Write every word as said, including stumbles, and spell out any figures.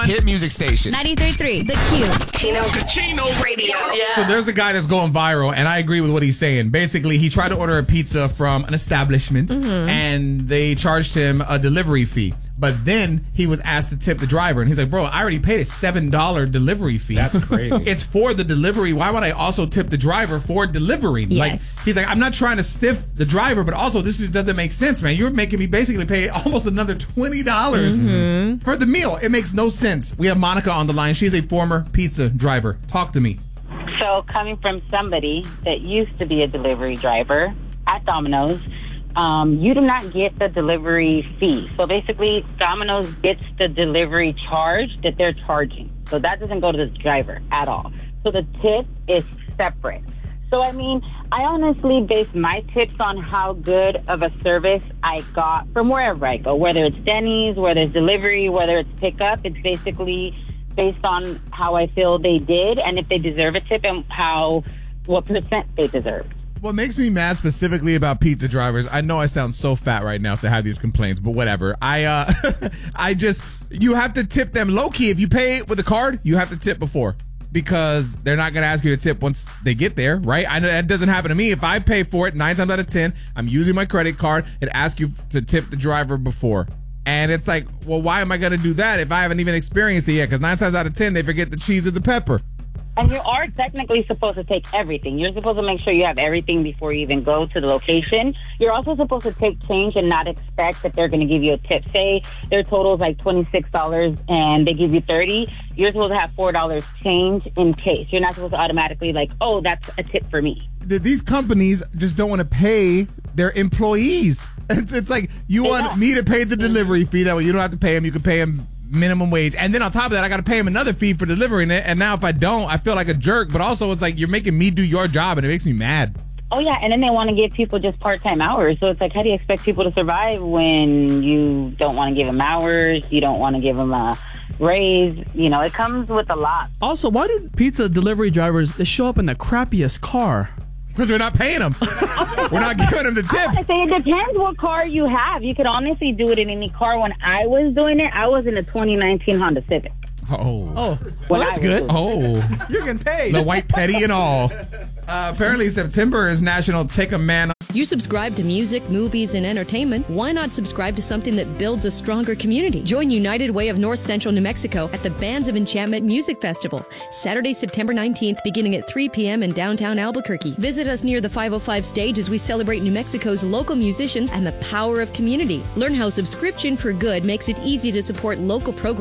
Hit music station. ninety-three point three, The Q. Chino Cucino Radio. Yeah. So there's a guy that's going viral, and I agree with what he's saying. Basically, he tried to order a pizza from an establishment, mm-hmm. and they charged him a delivery fee. But then he was asked to tip the driver, and he's like, bro, I already paid a seven dollars delivery fee. That's crazy. It's for the delivery. Why would I also tip the driver for delivering? Yes. Like, he's like, I'm not trying to stiff the driver, but also this just doesn't make sense, man. You're making me basically pay almost another twenty dollars mm-hmm. for the meal. It makes no sense. We have Monica on the line. She's a former pizza driver. Talk to me. So coming from somebody that used to be a delivery driver at Domino's, um, you do not get the delivery fee. So basically, Domino's gets the delivery charge that they're charging. So that doesn't go to the driver at all. So the tip is separate. So, I mean, I honestly base my tips on how good of a service I got from wherever I go, whether it's Denny's, whether it's delivery, whether it's pickup. It's basically based on how I feel they did and if they deserve a tip and how, what percent they deserve. What makes me mad specifically about pizza drivers, I know I sound so fat right now to have these complaints, but whatever. I uh, I just, you have to tip them low-key. If you pay with a card, you have to tip before, because they're not going to ask you to tip once they get there, right? I know that doesn't happen to me. If I pay for it, nine times out of ten, I'm using my credit card, it asks you to tip the driver before. And it's like, well, why am I going to do that if I haven't even experienced it yet? Because nine times out of ten, they forget the cheese or the pepper. And you are technically supposed to take everything. You're supposed to make sure you have everything before you even go to the location. You're also supposed to take change and not expect that they're going to give you a tip. Say their total is like twenty-six dollars and they give you thirty dollars. You're supposed to have four dollars change in case. You're not supposed to automatically like, oh, that's a tip for me. These companies just don't want to pay their employees. It's, it's like, you They want don't. me to pay the delivery fee. That way you don't have to pay them. You can pay them minimum wage. And then on top of that, I got to pay him another fee for delivering it. And now if I don't, I feel like a jerk. But also, it's like, you're making me do your job, and it makes me mad. Oh, yeah, and then they want to give people just part-time hours. So it's like, how do you expect people to survive when you don't want to give them hours, you don't want to give them a raise? You know, it comes with a lot. Also, why do pizza delivery drivers, they show up in the crappiest car? Because we're not paying them. We're not giving them the tip. I say it depends what car you have. You could honestly do it in any car. When I was doing it, I was in a twenty nineteen Honda Civic. Oh. Oh, When well, I that's was good. doing it. Oh. You're getting paid. The white petty and all. Uh, apparently, September is National Take a Man. You subscribe to music, movies, and entertainment. Why not subscribe to something that builds a stronger community? Join United Way of North Central New Mexico at the Bands of Enchantment Music Festival, Saturday, September nineteenth, beginning at three p.m. in downtown Albuquerque. Visit us near the five oh five stage as we celebrate New Mexico's local musicians and the power of community. Learn how subscription for good makes it easy to support local programs